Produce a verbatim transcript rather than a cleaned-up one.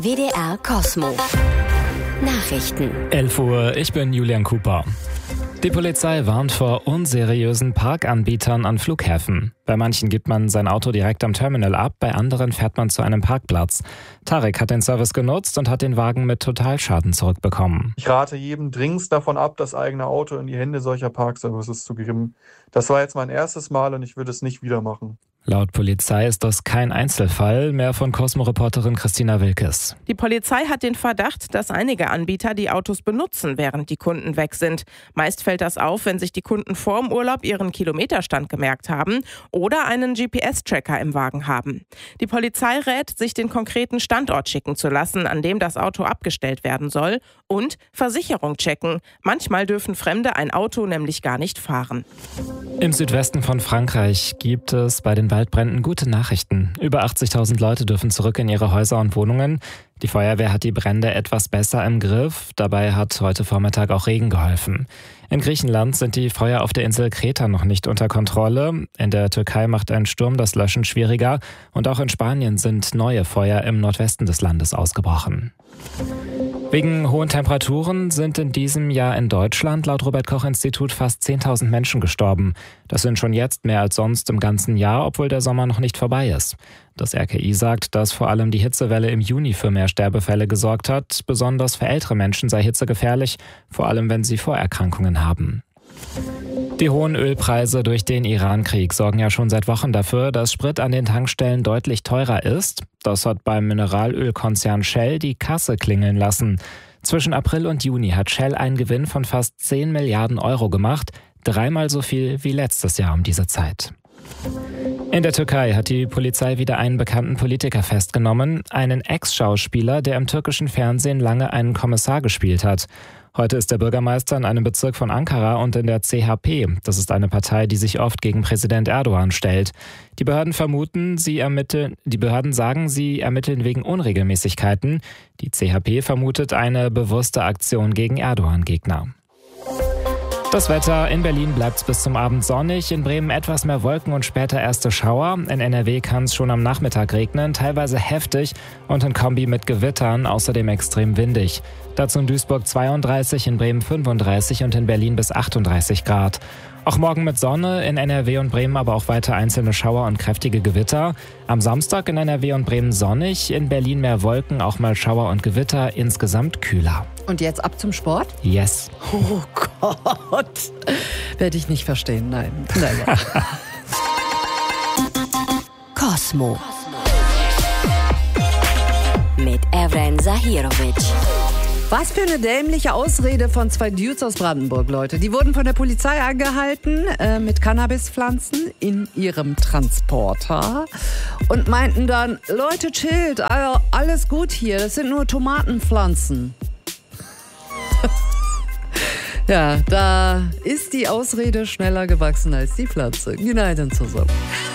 W D R Cosmo. Nachrichten. elf Uhr, ich bin Julian Cooper. Die Polizei warnt vor unseriösen Parkanbietern an Flughäfen. Bei manchen gibt man sein Auto direkt am Terminal ab, bei anderen fährt man zu einem Parkplatz. Tarek hat den Service genutzt und hat den Wagen mit Totalschaden zurückbekommen. Ich rate jedem dringendst davon ab, das eigene Auto in die Hände solcher Parkservices zu geben. Das war jetzt mein erstes Mal und ich würde es nicht wieder machen. Laut Polizei ist das kein Einzelfall, mehr von Cosmo-Reporterin Christina Wilkes. Die Polizei hat den Verdacht, dass einige Anbieter die Autos benutzen, während die Kunden weg sind. Meist fällt das auf, wenn sich die Kunden vor dem Urlaub ihren Kilometerstand gemerkt haben oder einen G P S-Tracker im Wagen haben. Die Polizei rät, sich den konkreten Standort schicken zu lassen, an dem das Auto abgestellt werden soll, und Versicherung checken. Manchmal dürfen Fremde ein Auto nämlich gar nicht fahren. Im Südwesten von Frankreich gibt es bei den Waldbränden gute Nachrichten. Über achtzigtausend Leute dürfen zurück in ihre Häuser und Wohnungen. Die Feuerwehr hat die Brände etwas besser im Griff. Dabei hat heute Vormittag auch Regen geholfen. In Griechenland sind die Feuer auf der Insel Kreta noch nicht unter Kontrolle. In der Türkei macht ein Sturm das Löschen schwieriger. Und auch in Spanien sind neue Feuer im Nordwesten des Landes ausgebrochen. Wegen hohen Temperaturen sind in diesem Jahr in Deutschland laut Robert-Koch-Institut fast zehntausend Menschen gestorben. Das sind schon jetzt mehr als sonst im ganzen Jahr, obwohl der Sommer noch nicht vorbei ist. Das R K I sagt, dass vor allem die Hitzewelle im Juni für mehr Sterbefälle gesorgt hat. Besonders für ältere Menschen sei Hitze gefährlich, vor allem wenn sie Vorerkrankungen haben. Die hohen Ölpreise durch den Iran-Krieg sorgen ja schon seit Wochen dafür, dass Sprit an den Tankstellen deutlich teurer ist. Das hat beim Mineralölkonzern Shell die Kasse klingeln lassen. Zwischen April und Juni hat Shell einen Gewinn von fast zehn Milliarden Euro gemacht, dreimal so viel wie letztes Jahr um diese Zeit. In der Türkei hat die Polizei wieder einen bekannten Politiker festgenommen, einen Ex-Schauspieler, der im türkischen Fernsehen lange einen Kommissar gespielt hat. Heute ist der Bürgermeister in einem Bezirk von Ankara und in der C H P. Das ist eine Partei, die sich oft gegen Präsident Erdogan stellt. Die Behörden vermuten, sie ermitteln, die Behörden sagen, sie ermitteln wegen Unregelmäßigkeiten. Die C H P vermutet eine bewusste Aktion gegen Erdogan-Gegner. Das Wetter: in Berlin bleibt es bis zum Abend sonnig, in Bremen etwas mehr Wolken und später erste Schauer. In N R W kann es schon am Nachmittag regnen, teilweise heftig und in Kombi mit Gewittern, außerdem extrem windig. Dazu in Duisburg zweiunddreißig, in Bremen fünfunddreißig und in Berlin bis achtunddreißig Grad. Auch morgen mit Sonne, in N R W und Bremen aber auch weiter einzelne Schauer und kräftige Gewitter. Am Samstag in N R W und Bremen sonnig, in Berlin mehr Wolken, auch mal Schauer und Gewitter, insgesamt kühler. Und jetzt ab zum Sport? Yes. Oh Gott. Werde ich nicht verstehen, nein. Never. Cosmo. Mit Evren Zahirovic. Was für eine dämliche Ausrede von zwei Dudes aus Brandenburg, Leute. Die wurden von der Polizei angehalten äh, mit Cannabispflanzen in ihrem Transporter und meinten dann, Leute, chillt, alles gut hier, das sind nur Tomatenpflanzen. Ja, da ist die Ausrede schneller gewachsen als die Pflanze. Genau, dann zusammen.